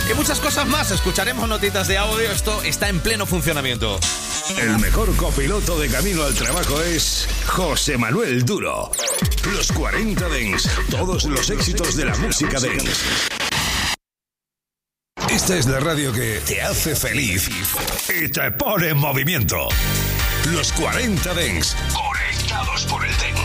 Y muchas cosas más. Escucharemos notitas de audio. Esto está en pleno funcionamiento. El mejor copiloto de camino al trabajo es José Manuel Duro. Los 40 Dance. Todos los éxitos de la música dance. Esta es la radio que te hace feliz y te pone en movimiento. Los 40 Dance. Conectados por el dance.